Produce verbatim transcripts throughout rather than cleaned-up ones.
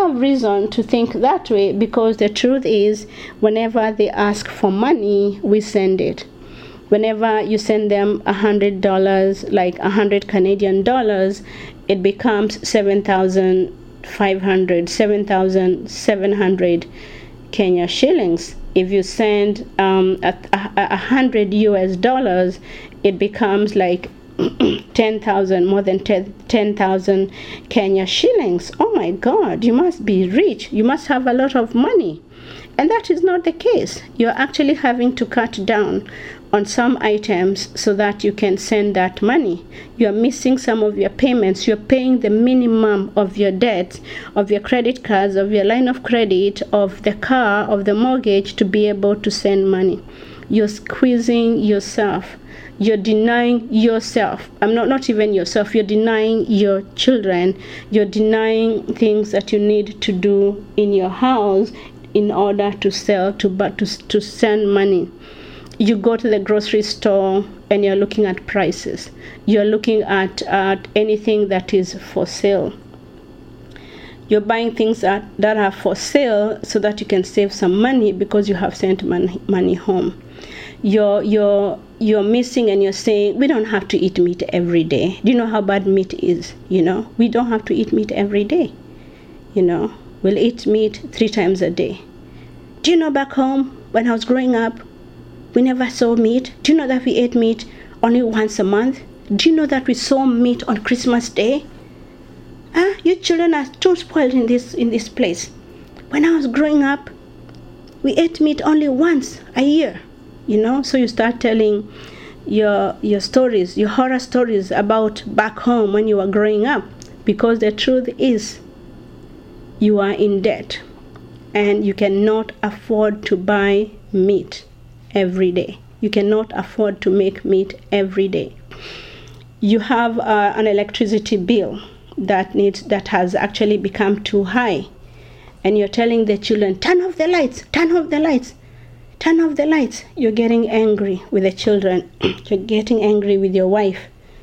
have reason to think that way, because the truth is, whenever they ask for money, we send it. Whenever you send them a hundred dollars, like a hundred Canadian dollars, it becomes seven thousand five hundred, seven thousand seven hundred Kenya shillings. If you send um, a, a, a hundred U S dollars, it becomes like ten thousand, more than ten thousand Kenya shillings. Oh my God, you must be rich. You must have a lot of money. And that is not the case. You're actually having to cut down on some items so that you can send that money. You're missing some of your payments. You're paying the minimum of your debts, of your credit cards, of your line of credit, of the car, of the mortgage, to be able to send money. You're squeezing yourself. You're denying yourself. I'm not, not even yourself. You're denying your children. You're denying things that you need to do in your house in order to sell, to, but to, to send money. You go to the grocery store and you're looking at prices. You're looking at, at anything that is for sale. You're buying things that, that are for sale so that you can save some money because you have sent money, money home. You're, you're, you're missing and you're saying, we don't have to eat meat every day. Do you know how bad meat is? You know, we don't have to eat meat every day. You know, we'll eat meat three times a day. Do you know back home, when I was growing up, we never saw meat? Do you know that we ate meat only once a month? Do you know that we saw meat on Christmas Day? Huh? You children are too spoiled in this, in this place. When I was growing up, we ate meat only once a year. You know, so you start telling your your stories, your horror stories about back home when you were growing up, because the truth is, you are in debt and you cannot afford to buy meat every day. You cannot afford to make meat every day. You have uh, an electricity bill that needs that has actually become too high, and you're telling the children, turn off the lights, turn off the lights. Turn off the lights. You're getting angry with the children. You're getting angry with your wife.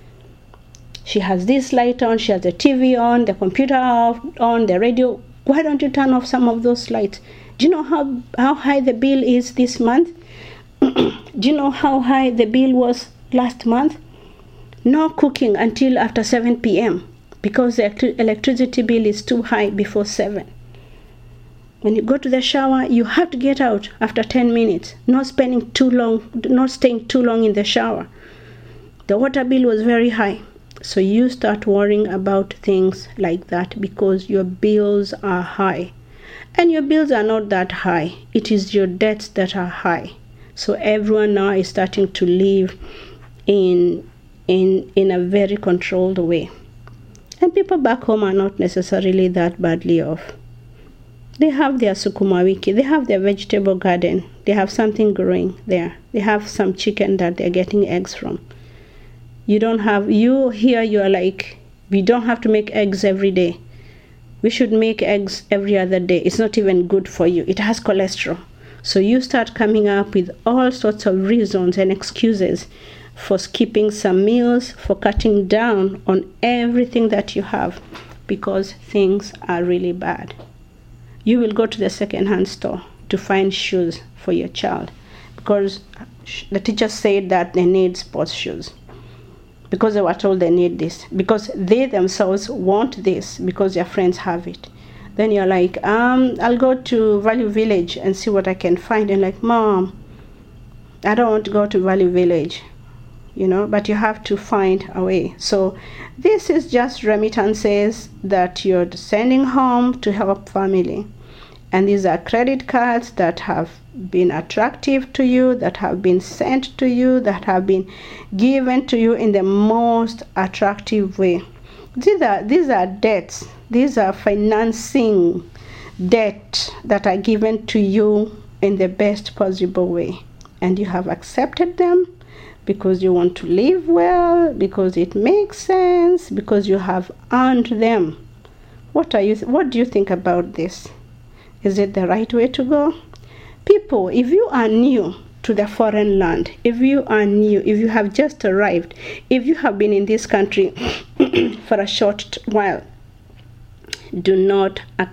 She has this light on, she has the T V on, the computer off, on, the radio. Why don't you turn off some of those lights? Do you know how, how high the bill is this month? Do you know how high the bill was last month? No cooking until after seven p.m. because the electricity bill is too high before seven. When you go to the shower, you have to get out after ten minutes, not spending too long, not staying too long in the shower. The water bill was very high. So you start worrying about things like that because your bills are high. And your bills are not that high. It is your debts that are high. So everyone now is starting to live in, in, in a very controlled way. And people back home are not necessarily that badly off. They have their sukuma wiki, they have their vegetable garden, they have something growing there. They have some chicken that they're getting eggs from. You don't have, you here, you're like, we don't have to make eggs every day. We should make eggs every other day. It's not even good for you. It has cholesterol. So you start coming up with all sorts of reasons and excuses for skipping some meals, for cutting down on everything that you have because things are really bad. You will go to the second-hand store to find shoes for your child because the teacher said that they need sports shoes because they were told they need this, because they themselves want this because their friends have it. Then you're like, um, I'll go to Value Village and see what I can find. And like, Mom, I don't want to go to Value Village, you know, but you have to find a way. So this is just remittances that you're sending home to help family. And these are credit cards that have been attractive to you, that have been sent to you, that have been given to you in the most attractive way. These are, these are debts. These are financing debt that are given to you in the best possible way. And you have accepted them because you want to live well, because it makes sense, because you have earned them. What are you? What do you think about this? Is it the right way to go? People, if you are new to the foreign land, if you are new, if you have just arrived, if you have been in this country for a short while, do not accept